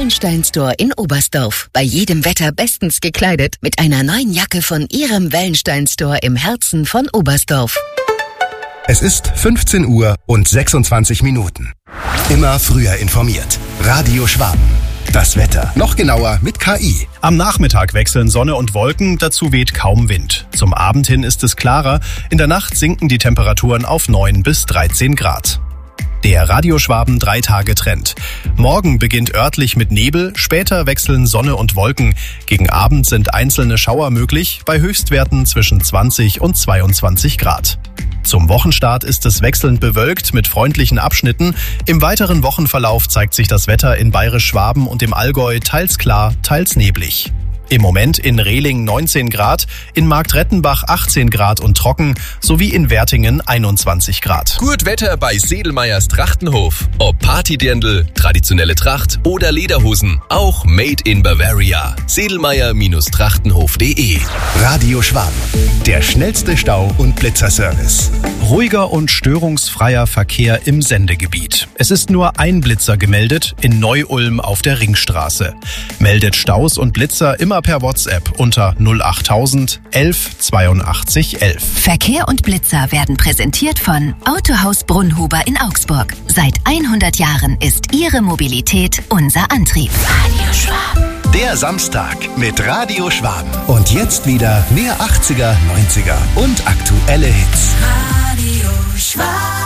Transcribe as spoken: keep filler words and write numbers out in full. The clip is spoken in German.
Wellenstein Store in Oberstdorf. Bei jedem Wetter bestens gekleidet mit einer neuen Jacke von Ihrem Wellenstein Store im Herzen von Oberstdorf. Es ist fünfzehn Uhr und sechsundzwanzig Minuten. Immer früher informiert. Radio Schwaben. Das Wetter. Noch genauer mit K I. Am Nachmittag wechseln Sonne und Wolken, dazu weht kaum Wind. Zum Abend hin ist es klarer. In der Nacht sinken die Temperaturen auf neun bis dreizehn Grad. Der Radio Schwaben drei Tage Trend. Morgen beginnt örtlich mit Nebel, später wechseln Sonne und Wolken. Gegen Abend sind einzelne Schauer möglich, bei Höchstwerten zwischen zwanzig und zweiundzwanzig Grad. Zum Wochenstart ist es wechselnd bewölkt mit freundlichen Abschnitten. Im weiteren Wochenverlauf zeigt sich das Wetter in Bayerisch-Schwaben und im Allgäu teils klar, teils neblig. Im Moment in Rehling neunzehn Grad, in Marktrettenbach achtzehn Grad und trocken, sowie in Wertingen einundzwanzig Grad. Gut Wetter bei Sedelmeyers Trachtenhof. Ob Partydirndl, traditionelle Tracht oder Lederhosen, auch made in Bavaria. sedelmeyer Trachtenhof punkt de. Radio Schwaben. Der schnellste Stau- und Blitzerservice. Ruhiger und störungsfreier Verkehr im Sendegebiet. Es ist nur ein Blitzer gemeldet in Neu-Ulm auf der Ringstraße. Meldet Staus und Blitzer immer per WhatsApp unter null achttausend elf zweiundachtzig elf. Verkehr und Blitzer werden präsentiert von Autohaus Brunnhuber in Augsburg. Seit hundert Jahren ist Ihre Mobilität unser Antrieb. Radio Schwaben. Der Samstag mit Radio Schwaben. Und jetzt wieder mehr achtziger, neunziger und aktuelle Hits. Radio Schwaben.